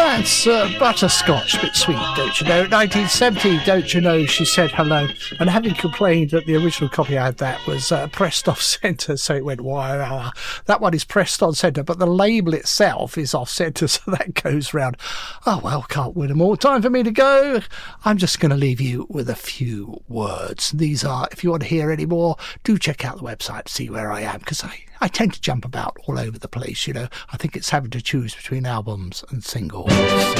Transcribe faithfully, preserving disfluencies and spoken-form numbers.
That's uh, Butterscotch, bit sweet, don't you know? nineteen seventy, don't you know, she said hello. And having complained that the original copy I had that was uh, pressed off centre, so it went, wow. That one is pressed on centre, but the label itself is off centre, so that goes round. Oh, well, can't win them all. Time for me to go. I'm just going to leave you with a few words. These are, if you want to hear any more, do check out the website to see where I am, because I, I tend to jump about all over the place, you know. I think it's having to choose between albums and singles.